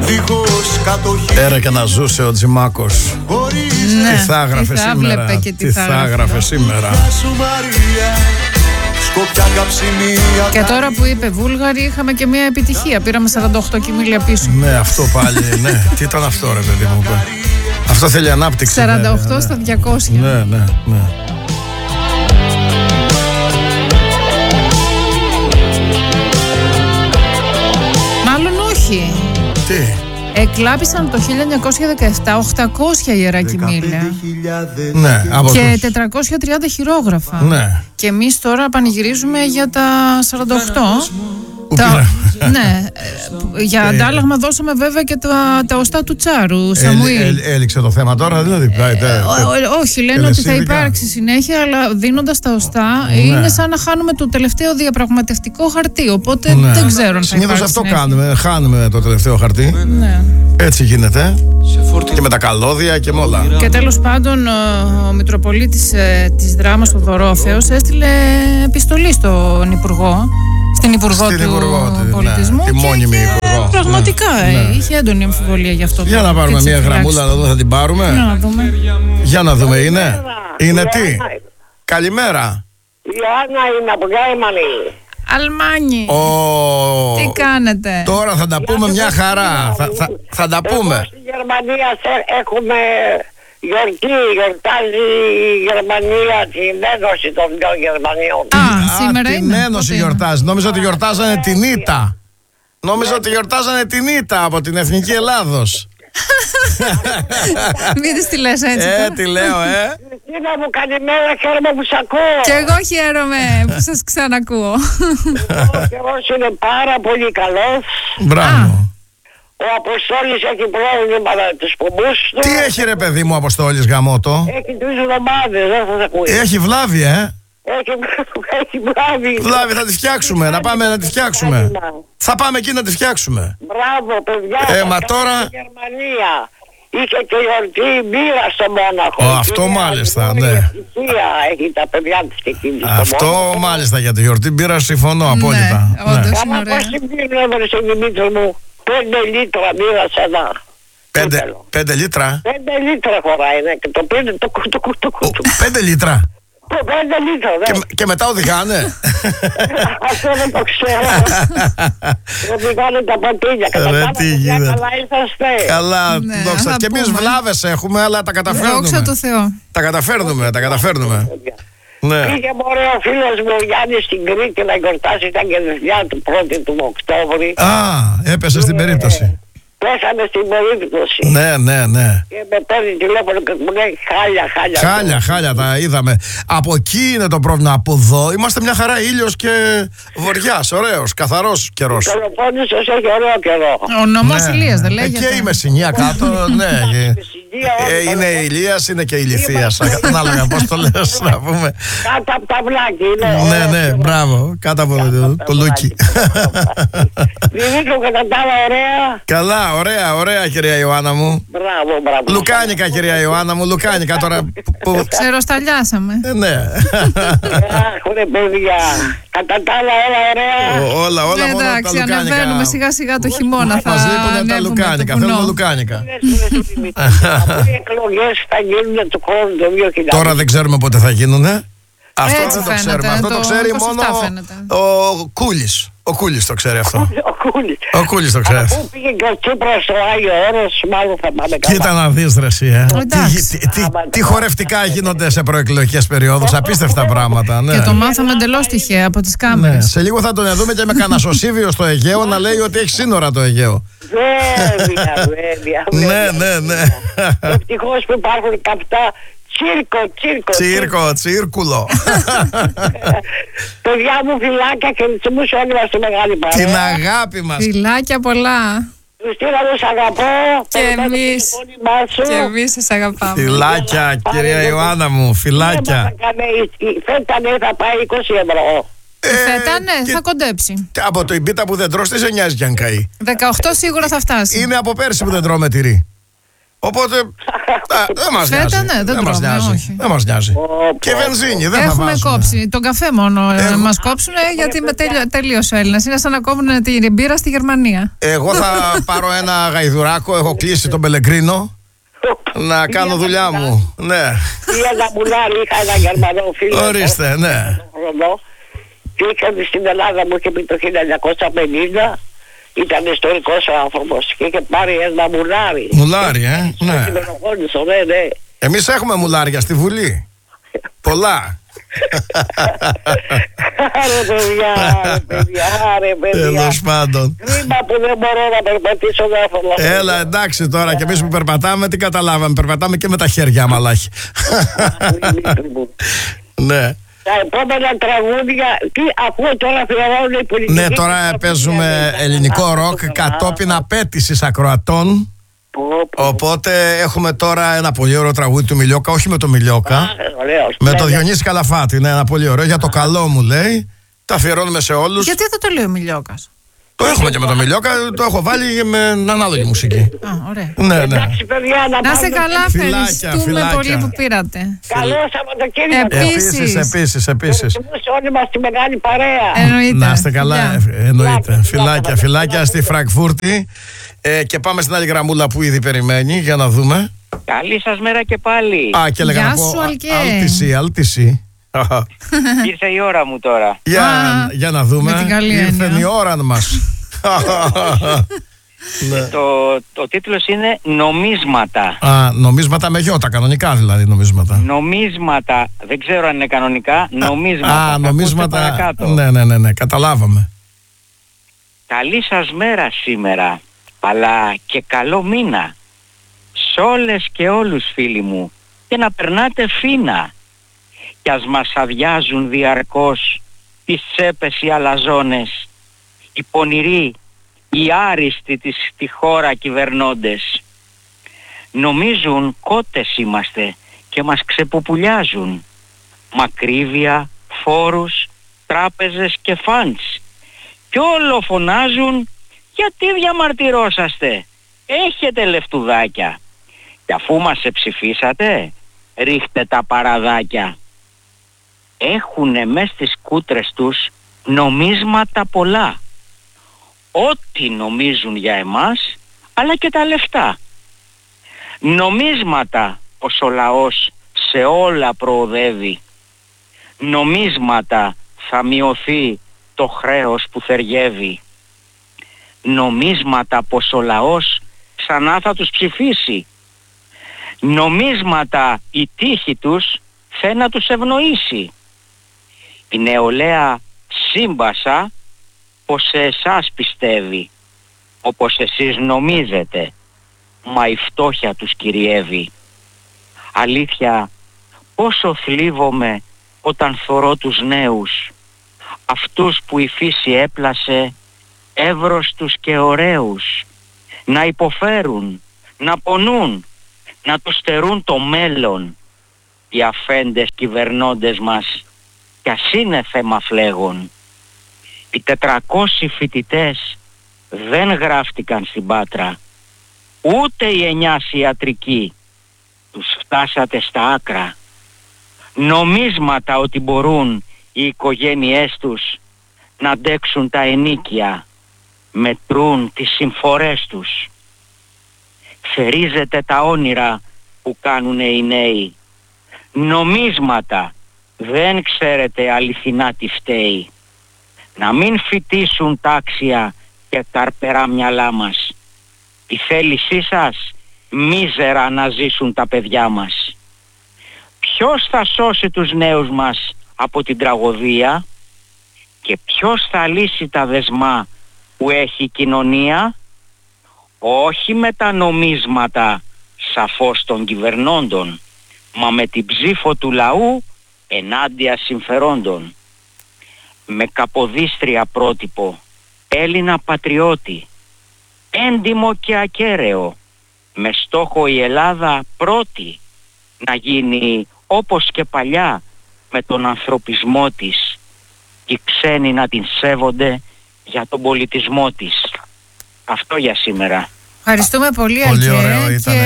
Έρα και να ζούσε ο Τζιμάκος. Ναι, Τι θα έγραφε σήμερα. Τι θα έγραφε σήμερα. Και τώρα που είπε Βούλγαροι, είχαμε και μια επιτυχία. Πήραμε 48 κιμήλια πίσω. Ναι, αυτό πάλι, ναι. Τι ήταν αυτό, ρε παιδί μου. Αυτό θέλει ανάπτυξη. 48 στα 200. Ναι. Μάλλον όχι. Τι? Εκλάπησαν το 1917 800 ιερά κιμήλια. Ναι, από και 430 χειρόγραφα. Ναι. Και εμείς τώρα πανηγυρίζουμε για τα 48. Ναι, για αντάλλαγμα δώσαμε βέβαια και τα οστά του Τσάρου Σαμουήλ. Έληξε το θέμα τώρα, δηλαδή. Όχι, λένε ότι θα υπάρξει συνέχεια, αλλά δίνοντας τα οστά είναι σαν να χάνουμε το τελευταίο διαπραγματευτικό χαρτί. Οπότε δεν ξέρω αν θα υπάρξει. Συνήθως αυτό κάνουμε, χάνουμε το τελευταίο χαρτί. Ναι. Έτσι γίνεται. Και με τα καλώδια και με όλα. Και τέλος πάντων ο Μητροπολίτης της Δράμας, ο Δωρόθεος, έστειλε επιστολή στον Υπουργό. Στην Υπουργό του Πολιτισμού. Τη μόνιμη Υπουργό. Πραγματικά είχε έντονη αμφιβολία γι' αυτό. Για να πάρουμε μια γραμμούλα να δούμε, θα την πάρουμε. Για να δούμε, είναι τι? Καλημέρα. Ιωάννα είναι από Γερμανία. Αλμάνι. Τι κάνετε? Τώρα θα τα πούμε μια χαρά. Θα τα πούμε. Στη Γερμανία έχουμε γιορτάζει η Γερμανία την Ένωση των δύο Γερμανιών. Σήμερα την Ένωση γιορτάζει. Νόμιζα ότι γιορτάζανε την ΙΤΑ. Νόμιζα ότι γιορτάζανε την ΙΤΑ από την Εθνική Ελλάδος. Μην της τη λες έτσι. Τι λέω, Χριστίνα μου, καλημέρα, χαίρομαι που σ' ακούω. Και εγώ χαίρομαι που σας ξανακούω. Ο καιρός είναι πάρα πολύ καλός. Μπράβο. Ο Αποστόλης έχει πρόβλημα με τους πομπούς του. Τι έχει ρε παιδί μου Αποστόλης γαμώτο? Έχει 3 εβδομάδες, δεν θα σε ακούει. Έχει βλάβη, Έχει βλάβη. Βλάβη, θα τη φτιάξουμε, να πάμε να τη φτιάξουμε. Θα πάμε εκεί να τη φτιάξουμε. Μπράβο, παιδιά. Μα τώρα... Στη Γερμανία είχε και γιορτή μπύρα στο Μόναχο. Αυτό μάλιστα, ναι. Έχει τα παιδιά της και εκείνη. Αυτό μάλιστα για τη γιορτή μπύρα συμφωνώ απόλυτα. Όντως είναι ωραία. Πώς συμπίνουν έβαλες ο Δημήτρη μου 5 λίτρα μπύρα σε ένα. 5 λίτρα. 5 λίτρα χωράει, ναι. Και το πίνει το κουτου. 5 λίτρα. 5 λίτρα, ναι. Και μετά οδηγάνε. Αυτό δεν το ξέρω. Οδηγάνε τα πατίνια. Καλά είσαστε. Καλά, δόξα. Και εμείς βλάβες έχουμε, αλλά τα καταφέρνουμε. Δόξα τω Θεώ. Τα καταφέρνουμε. Ναι. Πήγε μωρέ ο φίλος μου ο Γιάννης στην Κρήτη να γιορτάσει τα γενεθλιά του 1η του Οκτώβρη. Έπεσε στην περίπτωση. Πέσαμε στην περίπτωση. Ναι. Και με παίρνει τηλέφωνο και μου λέει χάλια τα είδαμε. Από εκεί είναι το πρόβλημα. Από εδώ είμαστε μια χαρά, ήλιος και βοριάς. Ωραίος, καθαρός καιρός. Ο Πελοπόννησος έχει ωραίο καιρό. Ο νομός Ηλίας δεν λέγεται? Και η Μεσσηνία κάτω, ναι. Είναι Ηλίας, είναι και Ηλιθίας. Ανάλογα πώς το λες να πούμε. Κάτω από τα βλάκι. Ναι, μπράβο. Κάτω από το λούκι. Δημήτρη, κατά τα άλλα ωραία. Καλά, ωραία κυρία Ιωάννα μου. Μπράβο. Λουκάνικα κυρία Ιωάννα μου, λουκάνικα τώρα που... Ξεροσταλιάσαμε. Ναι. Αχ, παιδιά. Κατά τα άλλα όλα ωραία. Όλα μόνο τα εντάξει, λουκάνικα. ανεβαίνουμε σιγά σιγά το χειμώνα. Μας λείπουν τα λουκάνικα, θέλουμε λουκάνικα. Οι εκλογές θα γίνουν του χρόνου το 2000. Τώρα δεν ξέρουμε πότε θα γίνουνε. Αυτό δεν το ξέρουμε. Αυτό το ξέρει μόνο ο Κούλης. Ο Κούλης το ξέρει αυτό. Ο Κούλης το ξέρει. Αφού πήγε και ο Τσίπρας στο Άγιο Όρος, μάλλον θα πάμε καλά. Κοίτα να δεις ρε εσύ, τι χορευτικά γίνονται σε προεκλογικές περιόδους. Απίστευτα πράγματα. Και το μάθαμε εντελώς τυχαία από τις κάμερες. Σε λίγο θα τον δούμε και με κανένα σωσίβιο στο Αιγαίο να λέει ότι έχει σύνορα το Αιγαίο. Βέβαια. Ναι. Ευτυχώς που υπάρχουν καυτά. Τσίρκουλο. Παιδιά μου, φιλάκια και μου σε όλοι μας τη μεγάλη παρέα. Την αγάπη μας. Φιλάκια πολλά. Χριστίνα μου, σ' αγαπώ. Και εμείς σας αγαπάμε. Φιλάκια κυρία Ιωάννα μου, φιλάκια. Φέτανε θα πάει 20 ευρώ. Φέτανε, θα κοντέψει. Από το Ιμπίτα που δεν τρως, τι σε νοιάζει κι αν καεί. 18 σίγουρα θα φτάσει. Είναι από πέρσι που δεν τρώμε τυρί. Οπότε δεν μας νοιάζει. Δεν μας νοιάζει. Και βενζίνη δεν θα βάζουμε. Έχουμε κόψει. Τον καφέ μόνο μας κόψουν, γιατί τελείωσε ο Έλληνας. Είναι σαν να κόβουν την μπύρα στη Γερμανία. Εγώ θα πάρω ένα γαϊδουράκο. Έχω κλείσει τον Πελεγκρίνο να κάνω δουλειά μου. Ναι. Ένα μπουλάρι, είχα ένα Γερμανό φίλο. Ορίστε, ναι. Και είχαμε στην Ελλάδα, μου είχε πει το 1950. Ήταν ιστορικός ο άνθρωπος και είχε πάρει ένα μουλάρι. Μουλάρι, ναι. Ναι. Εμείς έχουμε μουλάρια στη Βουλή. Πολλά. Άρε παιδιά. Τέλος πάντων. Κρίμα που δεν μπορώ να περπατήσω εύκολα. Έλα, εντάξει τώρα, και εμείς που περπατάμε, τι καταλάβαμε? Περπατάμε και με τα χέρια, μαλάχη. Ναι. Τα επόμενα τραγούδια, τι ακούω τώρα, αφιερώνουν οι πολιτικοί. Ναι, τώρα παίζουμε ελληνικό ροκ κατόπιν απέτησης ακροατών. Οπότε έχουμε τώρα ένα πολύ ωραίο τραγούδι του Μιλιόκα, όχι με τον Μιλιόκα, με τον Διονύση Καλαφάτη. Είναι ένα πολύ ωραίο, για το καλό μου λέει. Το αφιερώνουμε σε όλους. Γιατί δεν το λέει ο Μιλιόκας? Το έχουμε και με τον Μιλιόκα, το έχω βάλει με ανάλογη μουσική. Ωραία. Ναι. Εντάξει, παιδιά, να είστε καλά, ευχαριστούμε πολύ που πήρατε. Καλό Σαββατοκύριακο. Επίσης. Όλοι μας τη μεγάλη παρέα. Εννοείται. Να είστε καλά, εννοείται. Φιλάκια στη Φραγκφούρτη. Και πάμε στην άλλη γραμμούλα που ήδη περιμένει, για να δούμε. Καλή σας μέρα και πάλι. Και έλεγα να πω αλτισή. Ήρθε η ώρα μου τώρα. Για να δούμε. Ήρθε η ώρα μας. Το τίτλος είναι Νομίσματα. Νομίσματα με γιώτα, κανονικά δηλαδή νομίσματα. Νομίσματα, δεν ξέρω αν είναι κανονικά. Νομίσματα. Νομίσματα. Ναι, καταλάβαμε. Καλή σας μέρα σήμερα, αλλά και καλό μήνα σ' όλες και όλους, φίλοι μου, και να περνάτε φίνα. Κι ας μας αδειάζουν διαρκώς τις τσέπες οι αλαζόνες, οι πονηροί, οι άριστοι στη χώρα κυβερνώντες. Νομίζουν κότες είμαστε και μας ξεποπουλιάζουν. Μακρύβια, φόρους, τράπεζες και φαντς. Κι όλο φωνάζουν, γιατί διαμαρτυρόσαστε, έχετε λεφτουδάκια. Κι αφού μας εψηφίσατε, ρίχτε τα παραδάκια. Έχουνε μες στις κούτρες τους νομίσματα πολλά. Ό,τι νομίζουν για εμάς, αλλά και τα λεφτά. Νομίσματα πως ο λαός σε όλα προοδεύει. Νομίσματα θα μειωθεί το χρέος που θεριεύει. Νομίσματα πως ο λαός ξανά θα τους ψηφίσει. Νομίσματα η τύχη τους θέλει να τους ευνοήσει. Η νεολαία σύμπασα πως σε εσάς πιστεύει, όπως εσείς νομίζετε, μα η φτώχεια τους κυριεύει. Αλήθεια, πόσο θλίβομαι όταν θωρώ τους νέους, αυτούς που η φύση έπλασε εύρωστους και ωραίους, να υποφέρουν, να πονούν, να τους στερούν το μέλλον. Οι αφέντες κυβερνώντες μας κι ας είναι θέμα φλέγων. Οι 400 φοιτητές δεν γράφτηκαν στην Πάτρα, ούτε οι 9 ιατρικοί, τους φτάσατε στα άκρα. Νομίσματα ότι μπορούν οι οικογένειές τους να αντέξουν τα ενίκια, μετρούν τις συμφορές τους. Θερίζετε τα όνειρα που κάνουνε οι νέοι. Νομίσματα, δεν ξέρετε αληθινά τι φταίει. Να μην φοιτήσουν τάξια και καρπερά μυαλά μας. Η θέλησή σας μίζερα να ζήσουν τα παιδιά μας. Ποιος θα σώσει τους νέους μας από την τραγωδία και ποιος θα λύσει τα δεσμά που έχει η κοινωνία? Όχι με τα νομίσματα σαφώς των κυβερνώντων, μα με την ψήφο του λαού ενάντια συμφερόντων. Με καποδίστρια πρότυπο, Έλληνα πατριώτη, έντιμο και ακέραιο, με στόχο η Ελλάδα πρώτη να γίνει όπως και παλιά με τον ανθρωπισμό της, οι ξένοι να την σέβονται για τον πολιτισμό της. Αυτό για σήμερα. Ευχαριστούμε πολύ, Αλκέ. Και αν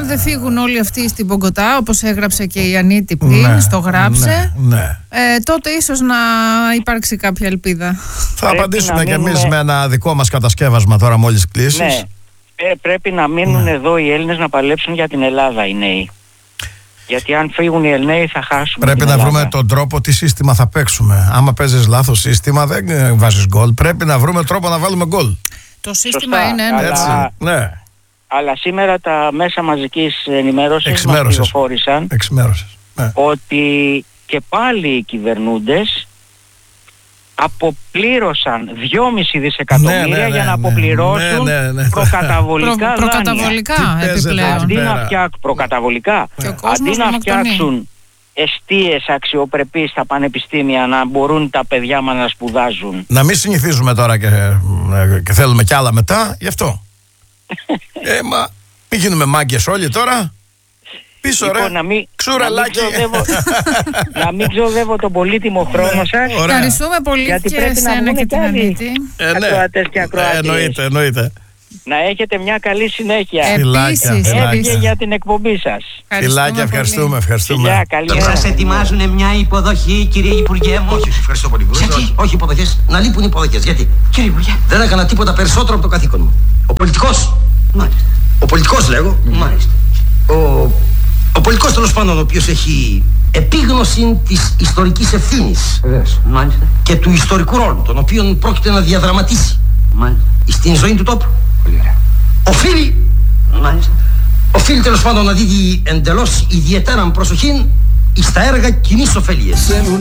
δεν φύγουν όλοι αυτοί στην Μπογκοτά, όπως έγραψε και η Ανίτη πριν, στο Γράψε, τότε ίσως να υπάρξει κάποια ελπίδα. Θα απαντήσουμε κι εμείς με ένα δικό μας κατασκεύασμα τώρα μόλις κλείσεις. Ναι. Πρέπει να μείνουν εδώ οι Έλληνες να παλέψουν για την Ελλάδα οι νέοι. Γιατί αν φύγουν οι Ελληναίοι θα χάσουμε. Πρέπει να βρούμε τον τρόπο τι σύστημα θα παίξουμε. Άμα παίζεις λάθος σύστημα δεν βάζεις γκολ. Πρέπει να βρούμε τρόπο να βάλουμε γκολ. Το σύστημα είναι ένα. Ναι. Αλλά σήμερα τα μέσα μαζικής ενημέρωσης μας πληροφόρησαν ότι και πάλι οι κυβερνούντες αποπλήρωσαν 2,5 δισεκατομμύρια για να αποπληρώσουν προκαταβολικά επιπλέον. Αντί να φτιάξουν προκαταβολικά, αντί να φτιάξουν εστίες αξιοπρεπείς στα πανεπιστήμια, να μπορούν τα παιδιά μας να σπουδάζουν. Να μην συνηθίζουμε τώρα και θέλουμε κι άλλα μετά, γι' αυτό. Μα μην γίνουμε μάγκες όλοι τώρα. Πίσω λοιπόν, ρε, ξουραλάκι. Να μην ξοδεύω τον πολύτιμο χρόνο σας. Ευχαριστούμε πολύ γιατί και πρέπει να εσένα και την Ανίτη. Ακροατές και ακροατίες. Εννοείται. Να έχετε μια καλή συνέχεια. Επίσης. Εύγε για την εκπομπή σας. Φιλάκια, ευχαριστούμε. Φιλιά, καλή μέρα. Σας ετοιμάζουν μια υποδοχή, κύριε Υπουργέ μου. Όχι, ευχαριστώ πολύ. Γιατί? Όχι υποδοχές, να λείπουν υποδοχές. Γιατί? Κύριε Υπουργέ. Δεν έκανα τίποτα περισσότερο από το καθήκον μου. Ο πολιτικός. Μάλιστα. Ο πολιτικός λέγω. Μάλιστα. Ο πολιτικός τέλος πάντων, ο οποίος έχει επίγνωση της ιστορικής ευθύνης. Μάλιστα. Και του ιστορικού ρόλου, τον οποίο πρόκειται να διαδραματίσει. Μάλιστα. Στην ζωή του τόπου. Πολύ ωραία. Οφείλει τέλος πάντων να δίδει εντελώς ιδιαίτερα προσοχή στα έργα κοινής ωφέλειας.